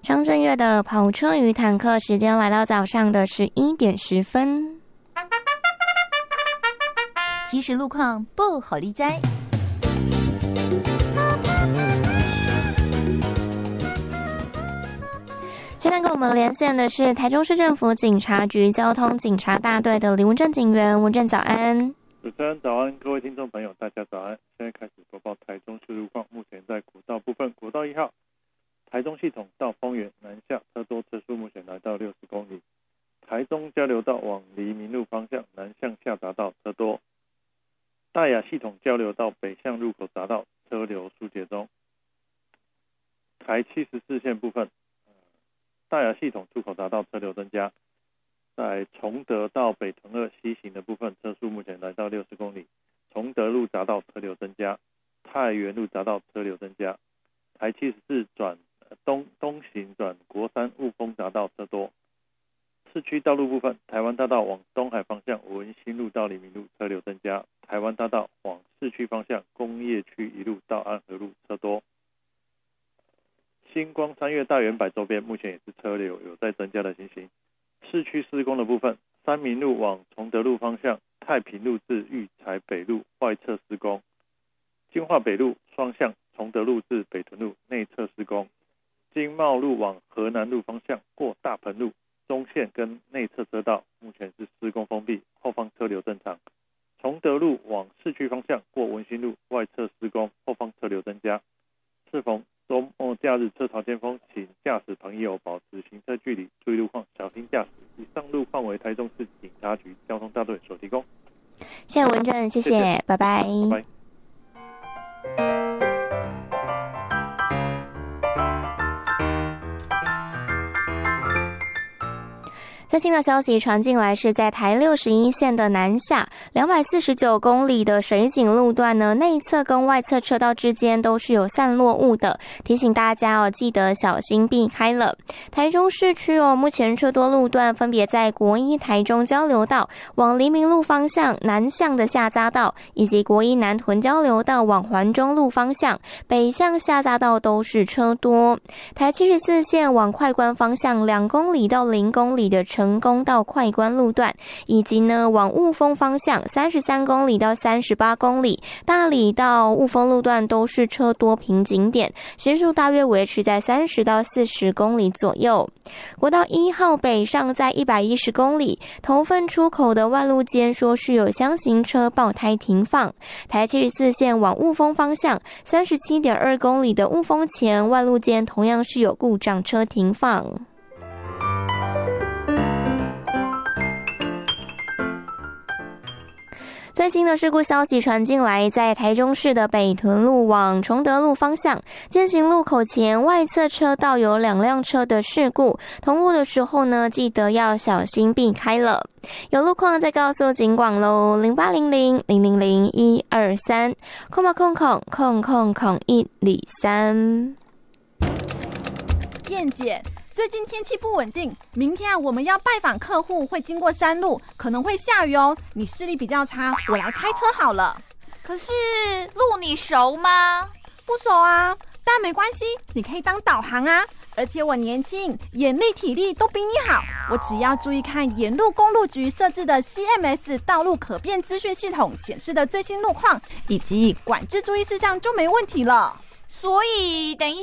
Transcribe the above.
张震岳的跑车与坦克，时间来到早上的11点10分。 即时路况不好理哉。 现在跟我们连线的是台中市政府警察局交通警察大队的李文正警员，文正早安。 主持人早安，各位听众朋友大家早安。现在开始播报台中市路况，目前在国道部分，国道1号台中系统到丰原南下车多，车速目前来到60公里。台中交流道往黎明路方向南向下匝道车多。大雅系统交流道北向入口匝道车流疏解中。台74线部分，大雅系统出口匝道车流增加。在崇德到北屯2西行的部分，车速目前来到60公里。崇德路匝道车流增加，太原路匝道车流增加。台74转东行转国三雾峰匝道车多。市区道路部分，台湾大道往东海方向文心路到黎明路车流增加，台湾大道往市区方向工业区一路到安和路车多。星光三越大圆柏周边目前也是车流有在增加的情形。市区施工的部分，三民路往崇德路方向太平路至育才北路外侧施工，金华北路双向崇德路至北屯路内侧施工，经贸路往河南路方向过大鹏路中线跟内侧车道目前是施工封闭，后方车流正常。崇德路往市区方向过文心路外侧施工，后方车流增加。适逢周末假日车潮尖峰，请驾驶朋友保持行车距离，注意路况，小心驾驶。以上路况为台中市警察局交通大队所提供。 谢谢文正，谢谢，拜拜。 拜拜。 最新的消息传进来，是在台61线的南下249公里的水井路段呢，内侧跟外侧车道之间都是有散落物的，提醒大家哦，记得小心避开了。台中市区哦，目前车多路段分别在国一台中交流道往黎明路方向南向的下匝道，以及国一南屯交流道往环中路方向北向下匝道都是车多。台74线往快关方向2公里到0公里的成功到快关路段，以及呢往雾峰方向33公里到38公里，大里到雾峰路段都是车多瓶颈点，时速大约维持在30到40公里左右。国道1号北上在110公里，头份出口的外路间说是有厢型车爆胎停放。台74线往雾峰方向37.2公里的雾峰前外路间同样是有故障车停放。最新的事故消息传进来，在台中市的北屯路往崇德路方向践行路口前外侧车道有2辆车的事故，通过的时候呢，记得要小心避开了。有路况再告诉警广咯，0800000123，000000103。 燕姐，最近天气不稳定，明天我们要拜访客户，会经过山路，可能会下雨哦。你视力比较差，我来开车好了。 可是路你熟吗？ 不熟啊，但没关系，你可以当导航啊。而且我年轻，眼力体力都比你好，我只要注意看沿路公路局设置的 CMS 道路可变资讯系统显示的最新路况以及管制注意事项就没问题了。 所以等一